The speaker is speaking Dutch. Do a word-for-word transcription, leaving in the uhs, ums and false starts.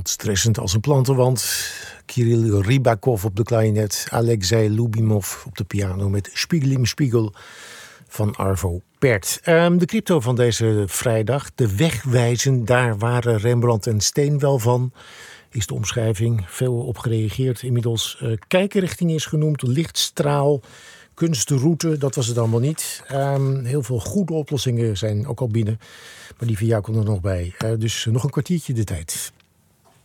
Ontstressend als een plantenwand. Kirill Rybakov op de klarinet. Alexei Lubimov op de piano met Spiegel im Spiegel van Arvo Pärt. Um, de crypto van deze vrijdag. De weg wijzen, daar waren Rembrandt en Steen wel van. Is de omschrijving. Veel op gereageerd inmiddels. Uh, kijkenrichting is genoemd. Lichtstraal. Kunstroute, dat was het allemaal niet. Um, heel veel goede oplossingen zijn ook al binnen. Maar die van jou komt er nog bij. Uh, dus nog een kwartiertje de tijd.